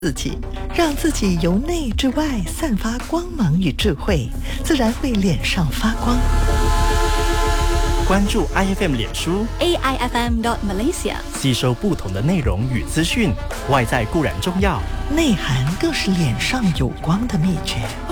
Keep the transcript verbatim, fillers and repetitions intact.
自己，让自己由内至外散发光芒与智慧，自然会脸上发光。 关注 I F M 脸书 A I F M dot Malaysia， 吸收不同的内容与资讯。外在固然重要， 内涵更是脸上有光的秘诀。